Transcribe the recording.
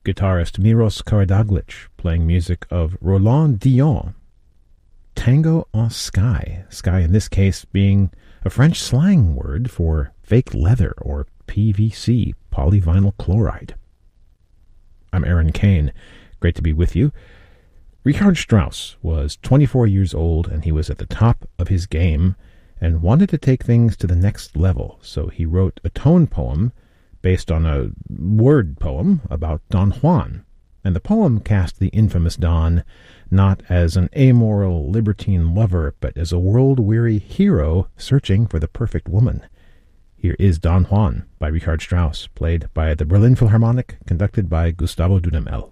guitarist Miros Karadzic playing music of Roland Dion. Tango en Sky, sky in this case being a French slang word for fake leather or PVC, polyvinyl chloride. I'm Aaron Kane. Great to be with you. Richard Strauss was 24 years old and he was at the top of his game and wanted to take things to the next level, so he wrote a tone poem based on a word poem about Don Juan. And the poem cast the infamous Don not as an amoral, libertine lover, but as a world-weary hero searching for the perfect woman. Here is Don Juan by Richard Strauss, played by the Berlin Philharmonic, conducted by Gustavo Dudamel.